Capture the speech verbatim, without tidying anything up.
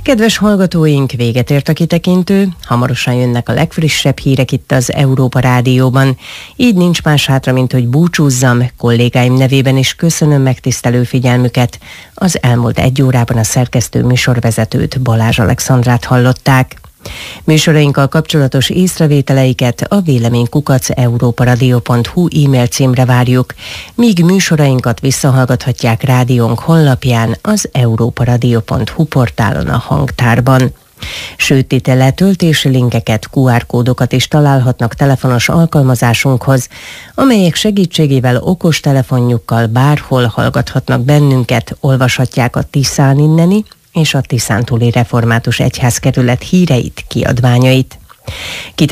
Kedves hallgatóink, véget ért a kitekintő, hamarosan jönnek a legfrissebb hírek itt az Európa Rádióban. Így nincs más hátra, mint hogy búcsúzzam, kollégáim nevében is köszönöm megtisztelő figyelmüket. Az elmúlt egy órában a szerkesztő műsorvezetőt, Balázs Alexandrát hallották. Műsorainkkal kapcsolatos észrevételeiket a véleménykukac európaradio pont hu e-mail címre várjuk, míg műsorainkat visszahallgathatják rádiónk honlapján, az európaradio pont hu portálon, a hangtárban. Sőt, itt letöltési linkeket, kú er kódokat is találhatnak telefonos alkalmazásunkhoz, amelyek segítségével okos telefonjukkal bárhol hallgathatnak bennünket, olvashatják a Tiszán inneni és a Tiszántúli Református Egyházkerület híreit, kiadványait.